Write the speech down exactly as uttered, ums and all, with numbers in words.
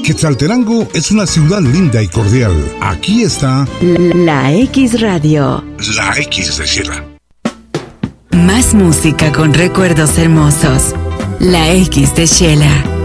Quetzaltenango es una ciudad linda y cordial. Aquí está La X Radio. La X de Xela. Más música con recuerdos hermosos. La X de Xela.